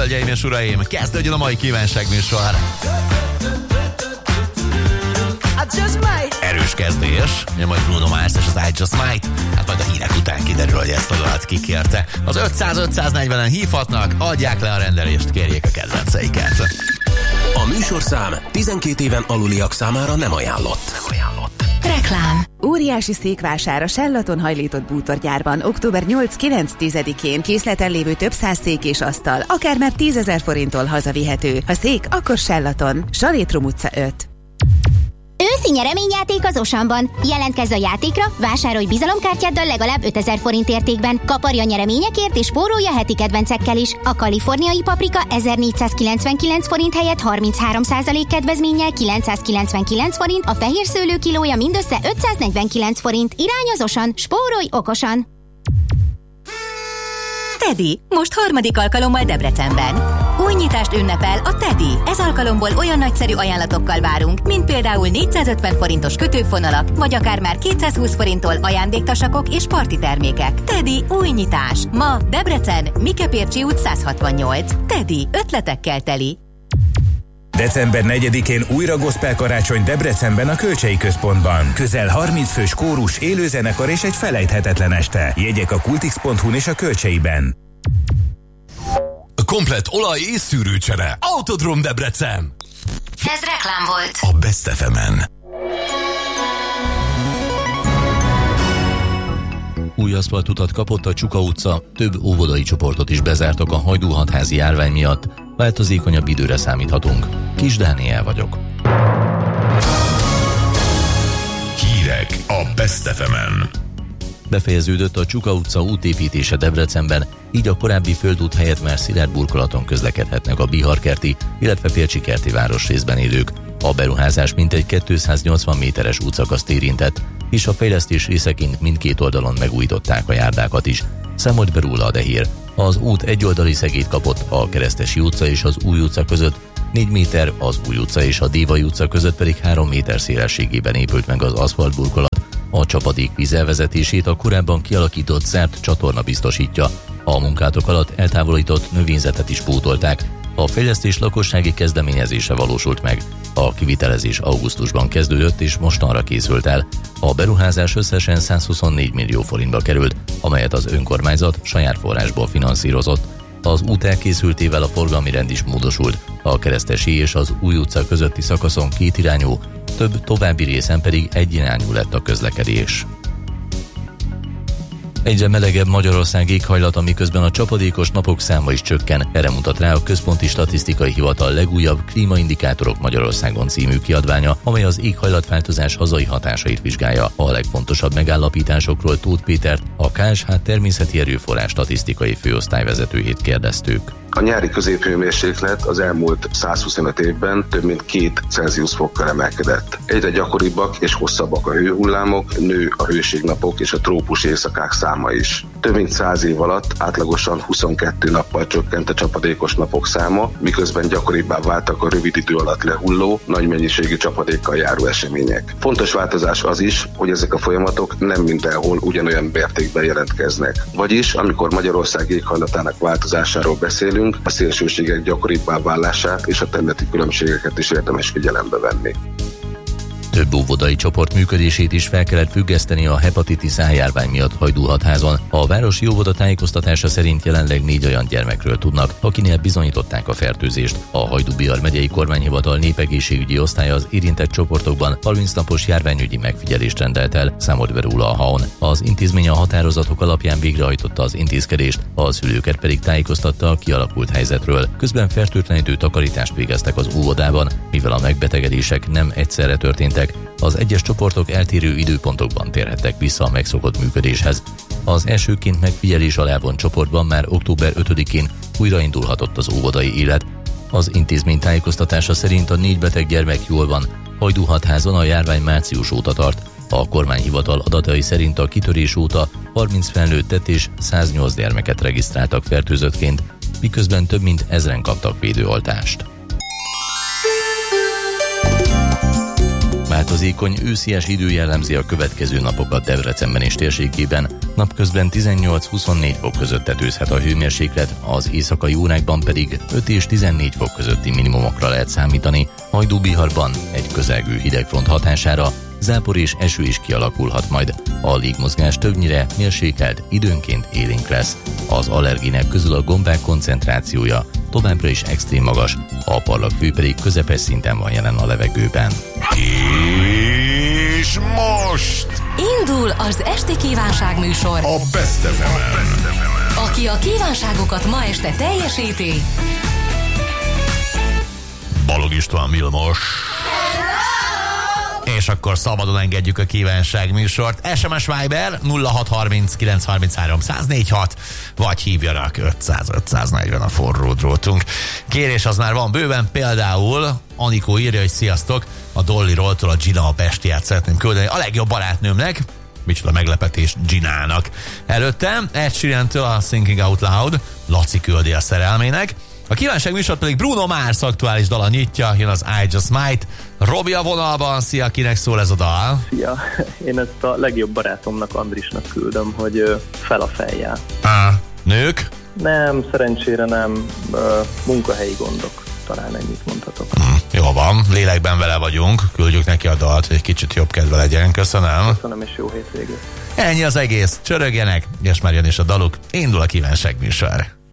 hölgyeim és uraim, kezdődjön a mai kívánságműsor. Erős kezdés, majd Bruno Mars és az I Just Might. Hát majd a hírek után kiderül, hogy ezt a dalt kikérte. Az 500-540-en hívhatnak, adják le a rendelést, kérjék a kedvenceiket. A műsorszám 12 éven aluliak számára nem ajánlott. Reklám. Óriási székvásár a Sellaton hajlított bútorgyárban október 8-9-10-én készleten lévő több száz szék és asztal, akár már 10 000 forinttól hazavihető. Ha szék, akkor Sellaton. Salétrum utca 5. Őszi nyereményjáték az Osanban. Jelentkezz a játékra, vásárolj bizalomkártyáddal legalább 5000 forint értékben, kaparj a nyereményekért és spórolj a heti kedvencekkel is. A kaliforniai paprika 1499 forint helyett 33% kedvezménnyel 999 forint, a fehér szőlő kilója mindössze 549 forint. Irány az Osan, spórolj okosan! Teddy, most harmadik alkalommal Debrecenben. Új nyitást ünnepel a Teddy. Ez alkalomból olyan nagyszerű ajánlatokkal várunk, mint például 450 forintos kötőfonalak, vagy akár már 220 forinttól ajándéktasakok és parti termékek. Teddy új nyitás. Ma Debrecen, Mikepércsi út 168. Teddy, ötletekkel teli. December 4-én újra gospel karácsony Debrecenben a Kölcsei Központban. Közel 30 fős kórus, élőzenekar és egy felejthetetlen este. Jegyek a kultix.hu-n és a Kölcseiben. Komplett olaj és szűrőcsere. Autodrom Debrecen. Ez reklám volt. A Best FM-en. Új aszfaltutat kapott a Csuka utca, több óvodai csoportot is bezártak a hajdúhatházi járvány miatt, változékonyabb időre számíthatunk. Kis Dániel vagyok. Hírek a Best FM-en. Befejeződött a Csuka utca útépítése Debrecenben, így a korábbi földút helyett már szilárd burkolaton közlekedhetnek a Biharkerti, illetve Pércsikerti városrészben élők. A beruházás mintegy 280 méteres útszakaszt érintett, és a fejlesztés részeként mindkét oldalon megújították a járdákat is. Számolt be róla a Dehír. Az út egyoldali szegélyt kapott, a Keresztesi utca és az Új utca között 4 méter, az Új utca és a Dévai utca között pedig 3 méter szélességében épült meg az aszfaltburkolat. A csapadékvíz elvezetését a korábban kialakított zárt csatorna biztosítja. A munkátok alatt eltávolított növényzetet is pótolták. A fejlesztés lakossági kezdeményezése valósult meg. A kivitelezés augusztusban kezdődött és mostanra készült el. A beruházás összesen 124 millió forintba került, amelyet az önkormányzat saját forrásból finanszírozott. Az út elkészültével a forgalmi rend is módosult. A Keresztesi és az Új utca közötti szakaszon kétirányú, több további részen pedig egyirányú lett a közlekedés. Egyre melegebb Magyarország éghajlata, miközben a csapadékos napok száma is csökken. Erre mutat rá a Központi Statisztikai Hivatal legújabb Klímaindikátorok Magyarországon című kiadványa, amely az éghajlatváltozás hazai hatásait vizsgálja. A legfontosabb megállapításokról Tóth Pétert, a KSH természeti erőforrás statisztikai főosztályvezetőjét kérdeztük. A nyári középhőmérséklet az elmúlt 125 évben több mint 2 Celsius fokkal emelkedett. Egyre gyakoribbak és hosszabbak a hőhullámok, nő a hőségnapok és a trópus éjszakák száma is. Több mint 100 év alatt átlagosan 22 nappal csökkent a csapadékos napok száma, miközben gyakoribbá váltak a rövid idő alatt lehulló, nagy mennyiségű csapadékkal járó események. Fontos változás az is, hogy ezek a folyamatok nem mindenhol ugyanolyan mértékben jelentkeznek. Vagyis, amikor Magyarország éghajlatának változásáról beszélünk, a szélsőségek gyakoribbá válását és a területi különbségeket is érdemes figyelembe venni. Több óvodai csoport működését is fel kellett függeszteni a hepatitis A járvány miatt Hajdúhatházon. A városi óvoda tájékoztatása szerint jelenleg 4 olyan gyermekről tudnak, akinél bizonyították a fertőzést. A Hajdú-Bihar megyei kormányhivatal népegészségügyi osztálya az érintett csoportokban 30 napos járványügyi megfigyelést rendelt el, számolt be róla a HAON. Az intézmény a határozatok alapján végrehajtotta az intézkedést, a szülőket pedig tájékoztatta a kialakult helyzetről. Közben fertőtlenítő takarítást végeztek az óvodában, mivel a megbetegedések nem egyszerre történtek. Az egyes csoportok eltérő időpontokban térhettek vissza a megszokott működéshez. Az elsőként megfigyelés alá vont csoportban már október 5-én újraindulhatott az óvodai élet. Az intézmény tájékoztatása szerint a 4 beteg gyermek jól van. Hajdúhatházon a járvány március óta tart. A kormányhivatal adatai szerint a kitörés óta 30 felnőttet és 108 gyermeket regisztráltak fertőzöttként, miközben több mint 1000-en kaptak védőoltást. Változékony őszies idő jellemzi a következő napokat Debrecenben és térségében. napközben 18-24 fok között tetőzhet a hőmérséklet, az éjszakai órákban pedig 5 és 14 fok közötti minimumokra lehet számítani, Hajdú-Biharban egy közelgő hidegfront hatására zápor és eső is kialakulhat majd. A légmozgás többnyire mérsékelt, időnként élénk lesz. Az allergének közül a gombák koncentrációja továbbra is extrém magas, a parlagfű pedig közepes szinten van jelen a levegőben. És most indul az esti kívánságműsor a Best FM-en. Aki a kívánságokat ma este teljesíti, Balog István Vilmos. És akkor szabadon engedjük a kívánságműsort. SMS Viber 0630 933 104 vagy hívjanak 500-540 a forró drótunk. Kérés az már van bőven, például Anikó írja, hogy sziasztok, a Dolly Rolltól a Gina a Pestiát szeretném küldeni a legjobb barátnőmnek, micsoda meglepetés Ginának. Előtte Ed Sheerantől a Thinking Out Loud, Laci küldi a szerelmének. A kívánságműsort pedig Bruno Mars aktuális dala nyitja, jön az I Just Might. Robi a vonalban, szia, kinek szól ez a dal? Szia, én ezt a legjobb barátomnak, Andrisnak küldöm, hogy fel a fejjel. Nők? Nem, szerencsére nem, munkahelyi gondok, talán ennyit mondhatok. Jó van, lélekben vele vagyunk, küldjük neki a dalt, hogy egy kicsit jobb kedve legyen, köszönöm. Köszönöm, és jó hétvégét. Ennyi az egész, csörögjenek, és már jön is a daluk, indul a kívánságműsor.